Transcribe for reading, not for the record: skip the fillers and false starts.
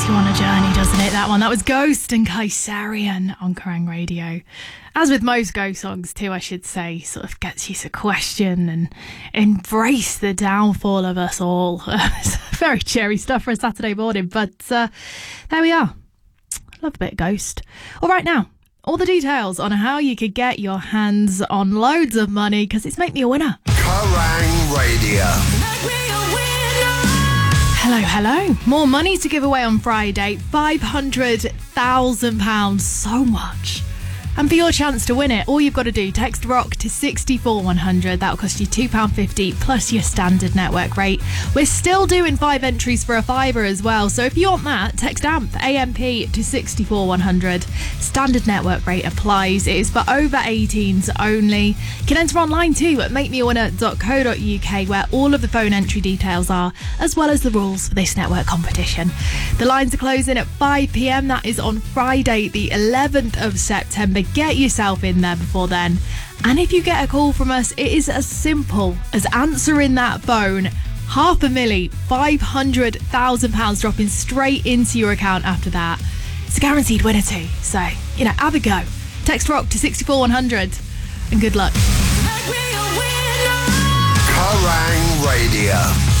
you on a journey, doesn't it? That one. That was Ghost and Kaisarian on Kerrang Radio. As with most Ghost songs too, I should say, sort of gets you to question and embrace the downfall of us all. It's very cheery stuff for a Saturday morning, but there we are. Love a bit of Ghost. All right, now, all the details on how you could get your hands on loads of money, because it's Make Me a Winner. Kerrang Radio. Hello. More money to give away on Friday. £500,000. So much. And for your chance to win it, all you've got to do, text ROCK to 64100. That'll cost you £2.50 plus your standard network rate. We're still doing 5 entries for a fiver as well. So if you want that, text AMP to 64100. Standard network rate applies. It is for over 18s only. You can enter online too at makemewinner.co.uk, where all of the phone entry details are, as well as the rules for this network competition. The lines are closing at 5 p.m. That is on Friday, the 11th of September. Get yourself in there before then. And if you get a call from us, it is as simple as answering that phone. £500,000, £500,000 dropping straight into your account after that. It's a guaranteed winner too. So, have a go. Text ROCK to 64100 and good luck. Kerrang Radio.